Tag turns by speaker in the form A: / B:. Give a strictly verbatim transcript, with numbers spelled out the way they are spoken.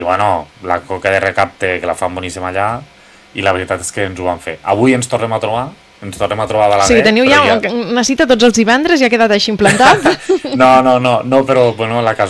A: I bueno, la coca de recapte, que la fan boníssima allà, i la veritat és que ens ho van fer. Avui ens tornem a trobar, ens tornem a trobar a Balaguer.
B: O sigui, teniu ja,
A: ja...
B: una cita tots els divendres i ha quedat així implantat?
A: no, no, no, no, però bueno, la